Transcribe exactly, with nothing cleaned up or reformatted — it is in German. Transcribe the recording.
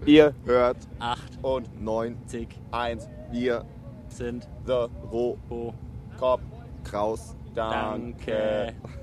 Ihr hört acht und neun, zig eins. Wir sind The Bo. Roh Cop Kraus. Danke. Danke.